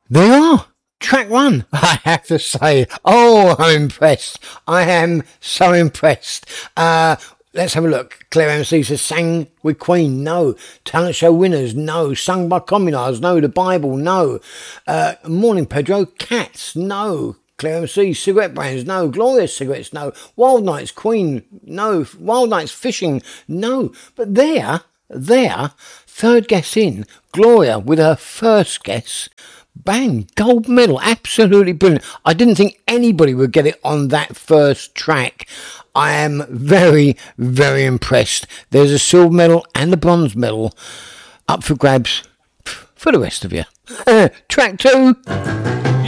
There you are. Track one. I have to say, I'm impressed. I am so impressed. Let's have a look. Claire MC says, sang with Queen, no. Talent show winners, no. Sung by Communards, no. The Bible, no. Morning Pedro, Cats, no. Claire MC, Cigarette Brands, no. Glorious Cigarettes, no. Wild Nights, Queen, no. Wild Nights Fishing, no. But there, third guess in, Gloria with her first guess. Bang, gold medal, absolutely brilliant. I didn't think anybody would get it on that first track. I am very, very impressed. There's a silver medal and a bronze medal up for grabs for the rest of you. Track two.